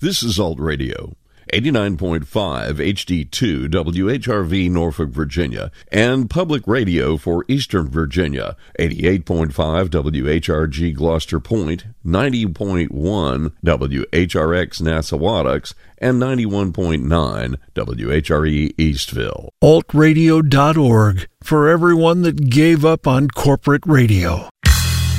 This is Alt Radio, 89.5 HD2 WHRV Norfolk, Virginia, and Public Radio for Eastern Virginia, 88.5 WHRG Gloucester Point, 90.1 WHRX Nassawadox, and 91.9 WHRE Eastville. Altradio.org, for everyone that gave up on corporate radio.